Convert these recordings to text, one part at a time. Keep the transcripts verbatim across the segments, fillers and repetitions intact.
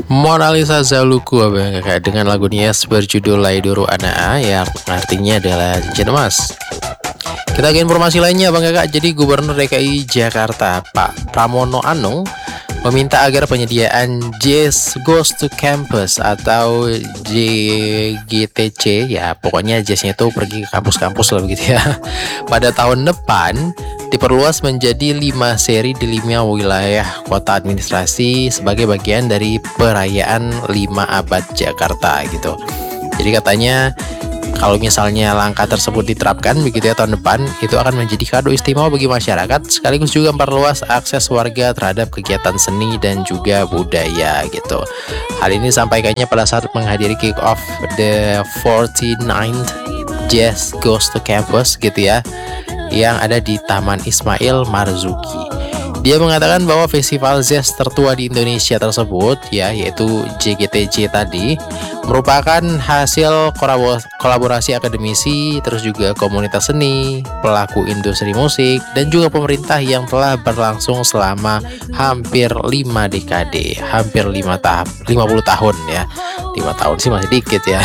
Mona Lisa Zaluku abang kakak dengan lagu Nias berjudul Laidoro Anaa yang artinya adalah cincin emas. Kita ke informasi lainnya bang kakak. Jadi Gubernur D K I Jakarta Pak Pramono Anung meminta agar penyediaan Jazz Goes to Campus atau J G T C, ya pokoknya jazznya itu pergi ke kampus-kampus lah begitu ya, pada tahun depan diperluas menjadi lima seri di lima wilayah kota administrasi sebagai bagian dari perayaan lima abad Jakarta gitu. Jadi katanya kalau misalnya langkah tersebut diterapkan begitu ya tahun depan, itu akan menjadi kado istimewa bagi masyarakat sekaligus juga memperluas akses warga terhadap kegiatan seni dan juga budaya gitu. Hal ini disampaikannya pada saat menghadiri kick off the forty-ninth Jazz Goes to Campus gitu ya, yang ada di Taman Ismail Marzuki. Dia mengatakan bahwa festival jazz tertua di Indonesia tersebut ya, yaitu J G T C tadi, merupakan hasil kolaborasi akademisi, terus juga komunitas seni, pelaku industri musik, dan juga pemerintah yang telah berlangsung selama hampir lima dekade, hampir lima tahap, lima puluh tahun ya. lima tahun sih masih dikit ya.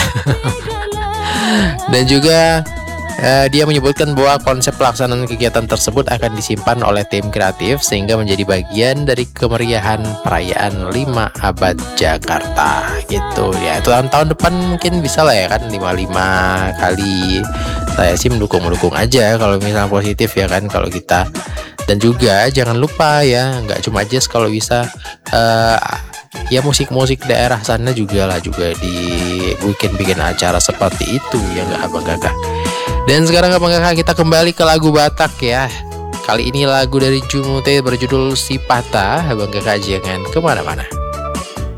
Dan juga Uh, dia menyebutkan bahwa konsep pelaksanaan kegiatan tersebut akan disimpan oleh tim kreatif sehingga menjadi bagian dari kemeriahan perayaan lima abad Jakarta gitu ya. Itu tahun, tahun depan mungkin bisa lah ya kan, lima puluh lima kali. Saya sih mendukung-mendukung aja kalau misalnya positif ya kan kalau kita. Dan juga jangan lupa ya, nggak cuma jazz, kalau bisa uh, ya musik-musik daerah sana juga lah, juga dibikin-bikin acara seperti itu ya nggak abang kakak. Dan sekarang abang kakak kita kembali ke lagu Batak ya. Kali ini lagu dari Jumute berjudul Si Patah. Abang kakak jangan kemana-mana.